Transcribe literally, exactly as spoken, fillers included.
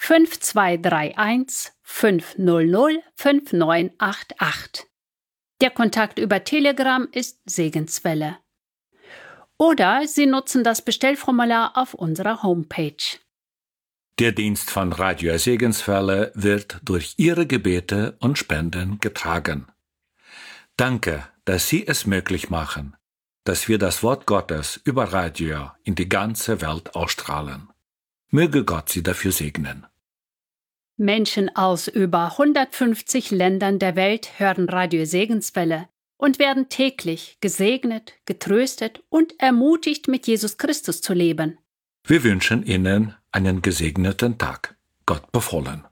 fünf zwei drei eins fünf null null fünf neun acht acht. Der Kontakt über Telegram ist Segenswelle. Oder Sie nutzen das Bestellformular auf unserer Homepage. Der Dienst von Radio Segenswelle wird durch Ihre Gebete und Spenden getragen. Danke, dass Sie es möglich machen, dass wir das Wort Gottes über Radio in die ganze Welt ausstrahlen. Möge Gott Sie dafür segnen. Menschen aus über hundertfünfzig Ländern der Welt hören Radio Segenswelle und werden täglich gesegnet, getröstet und ermutigt, mit Jesus Christus zu leben. Wir wünschen Ihnen einen gesegneten Tag. Gott befohlen.